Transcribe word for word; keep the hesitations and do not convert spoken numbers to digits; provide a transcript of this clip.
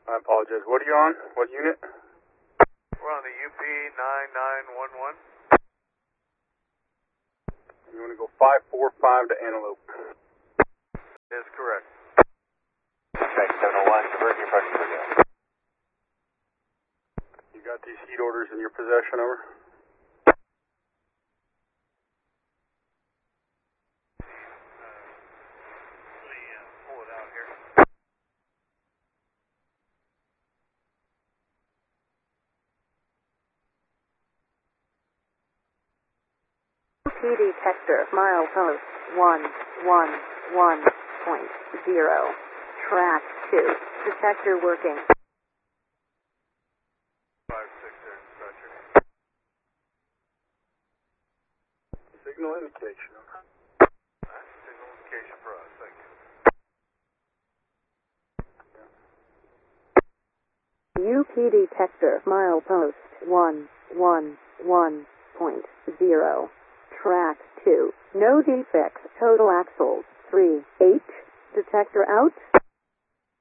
I apologize. What are you on? What unit? We're on the U P nine nine one one. You want to go five four five to Antelope. Is correct. Okay, seven oh one, convert your pressure again. You got these heat orders in your possession, over? P detector, milepost one one one point zero. Track two. Detector working. five six there, dispatcher. Signal indication. Signal indication for us, thank you. U P detector, milepost one one one point zero. Track two. No defects. Total axles three H. Detector out.